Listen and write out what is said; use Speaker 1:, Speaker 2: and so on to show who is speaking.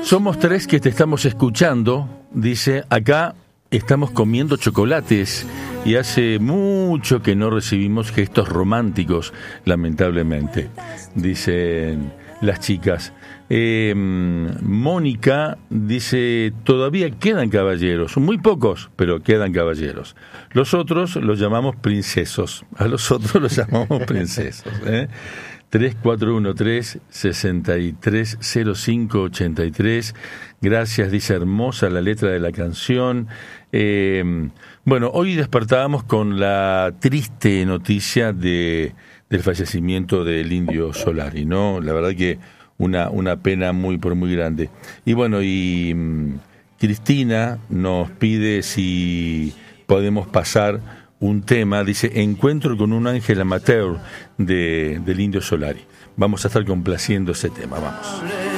Speaker 1: Somos tres que te estamos escuchando, dice, acá estamos comiendo chocolates y hace mucho que no recibimos gestos románticos, lamentablemente, dicen las chicas. Mónica dice, todavía quedan caballeros, muy pocos, pero quedan caballeros. Los otros los llamamos princesos, a los otros los llamamos princesos, 3413-630583. Gracias, dice, hermosa la letra de la canción. Bueno, hoy despertábamos con la triste noticia del fallecimiento del Indio Solari, ¿no? La verdad que una pena muy grande. Y bueno, Cristina nos pide si podemos pasar un tema, dice, Encuentro con un ángel amateur del Indio Solari. Vamos a estar complaciendo ese tema, vamos.